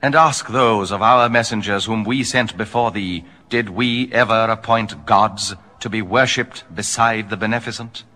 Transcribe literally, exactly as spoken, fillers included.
And ask those of our messengers whom we sent before thee, did we ever appoint gods to be worshipped beside the beneficent?